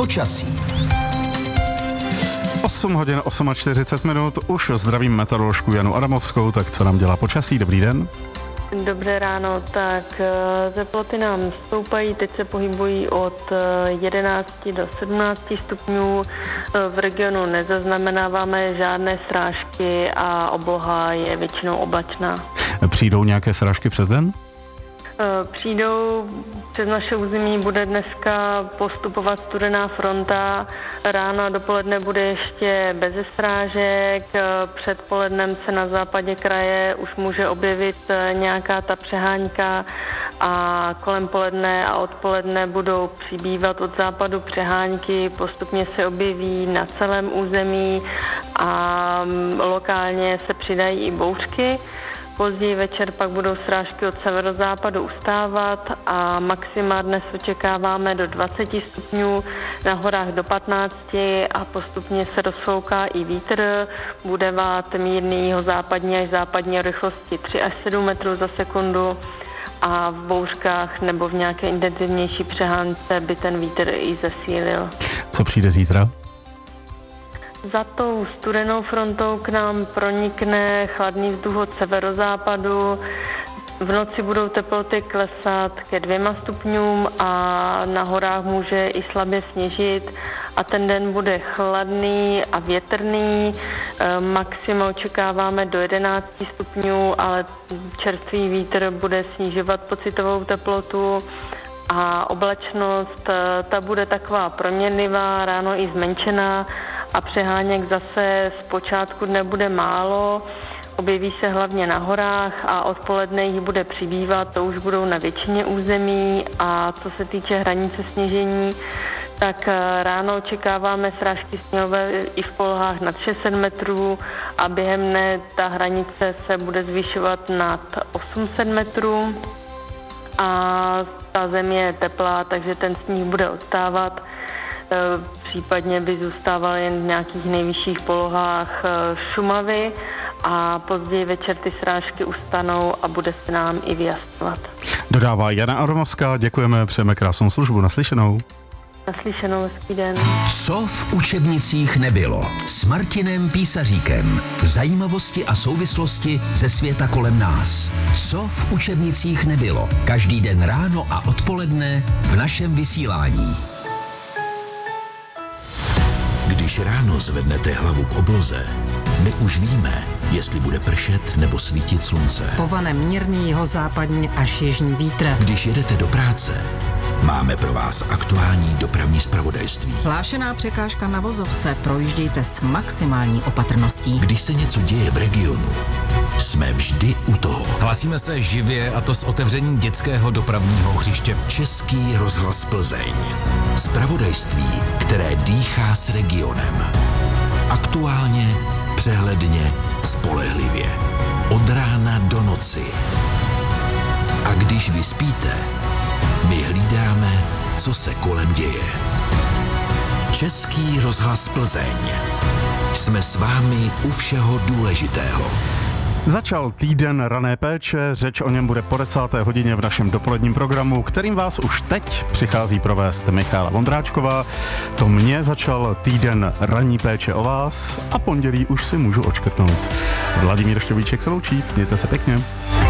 Počasí. 8 hodin 48 minut, už zdravím meteoroložku Janu Adamovskou, tak co nám dělá počasí? Dobrý den. Dobré ráno, tak teploty nám stoupají, teď se pohybují od 11 do 17 stupňů, v regionu nezaznamenáváme žádné srážky a obloha je většinou oblačná. Přijdou nějaké srážky přes den? Přijdou, přes naše území bude dneska postupovat studená fronta, ráno a dopoledne bude ještě bez srážek, předpolednem se na západě kraje už může objevit nějaká ta přehánka a kolem poledne a odpoledne budou přibývat od západu přehánky, postupně se objeví na celém území a lokálně se přidají i bouřky. Později večer pak budou srážky od severozápadu ustávat a maxima dnes očekáváme do 20 stupňů, na horách do 15 a postupně se rozfouká i vítr, bude vát mírný jihozápadní až západní o rychlosti 3 až 7 metrů za sekundu a v bouřkách nebo v nějaké intenzivnější přehánce by ten vítr i zesílil. Co přijde zítra? Za tou studenou frontou k nám pronikne chladný vzduch od severozápadu. V noci budou teploty klesat ke 2 stupňům a na horách může i slabě sněžit a ten den bude chladný a větrný. Maxima očekáváme do 11 stupňů, ale čerstvý vítr bude snižovat pocitovou teplotu. A oblačnost, ta bude taková proměnlivá, ráno i zmenšená a přeháněk zase z počátku dne bude málo. Objeví se hlavně na horách a odpoledne jich bude přibývat, to už budou na většině území a co se týče hranice sněžení, tak ráno očekáváme srážky sněhové i v polohách nad 600 metrů a během dne ta hranice se bude zvyšovat nad 800 metrů. A ta země je teplá, takže ten sníh bude odstávat. Případně by zůstával jen v nějakých nejvyšších polohách Šumavy a později večer ty srážky ustanou a bude se nám i vyjasňovat. Dodává Jana Adamovská, děkujeme, přejeme krásnou službu, naslyšenou. Naslyšenou, hezký den. Co v učebnicích nebylo? S Martinem Písaříkem. Zajímavosti a souvislosti ze světa kolem nás. Co v učebnicích nebylo? Každý den ráno a odpoledne v našem vysílání. Když ráno zvednete hlavu k obloze, my už víme, jestli bude pršet nebo svítit slunce. Povane mírný jihozápadní až jižní vítr. Když jedete do práce, máme pro vás aktuální dopravní zpravodajství. Hlášená překážka na vozovce, projíždějte s maximální opatrností. Když se něco děje v regionu, jsme vždy u toho. Hlásíme se živě, a to s otevřením dětského dopravního hřiště. Český rozhlas Plzeň. Zpravodajství, které dýchá s regionem. Aktuálně, přehledně, spolehlivě. Od rána do noci. A když vy spíte, my hlídáme, co se kolem děje. Český rozhlas Plzeň. Jsme s vámi u všeho důležitého. Začal týden rané péče, řeč o něm bude po 10. hodině v našem dopoledním programu, kterým vás už teď přichází provést Michála Vondráčková. To mě začal týden ranní péče o vás a pondělí už si můžu odškrtnout. Vladimír Šťovíček se loučí, mějte se pěkně.